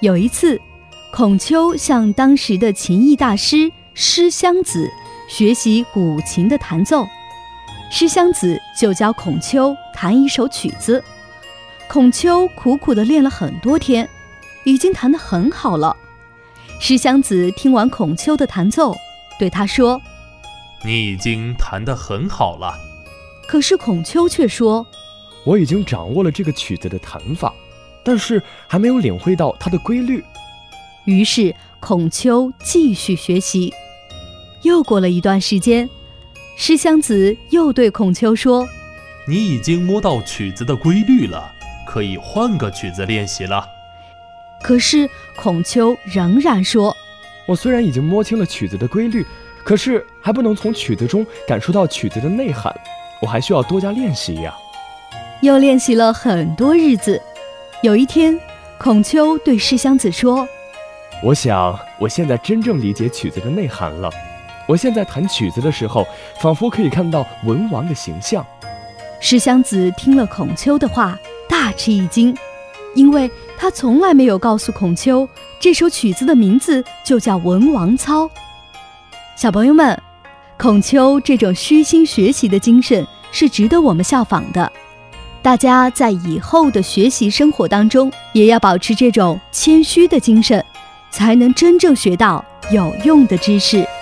有一次，孔丘向当时的琴艺大师师襄子学习古琴的弹奏，师襄子就教孔丘弹一首曲子。孔丘苦苦地练了很多天，已经弹得很好了。师襄子听完孔丘的弹奏，对他说： 你已经弹得很好了。 可是孔丘却说： 我已经掌握了这个曲子的弹法，但是还没有领会到它的规律。 于是孔丘继续学习。又过了一段时间，师襄子又对孔丘说： 你已经摸到曲子的规律了，可以换个曲子练习了。 可是孔丘仍然说： 我虽然已经摸清了曲子的规律，可是还不能从曲子中感受到曲子的内涵，我还需要多加练习呀。 又练习了很多日子。有一天，孔丘对师襄子说： 我想我现在真正理解曲子的内涵了。我现在弹曲子的时候，仿佛可以看到文王的形象。 师襄子听了孔丘的话，大吃一惊，因为他从来没有告诉孔丘，这首曲子的名字就叫《文王操》。小朋友们，孔丘这种虚心学习的精神是值得我们效仿的。大家在以后的学习生活当中，也要保持这种谦虚的精神，才能真正学到有用的知识。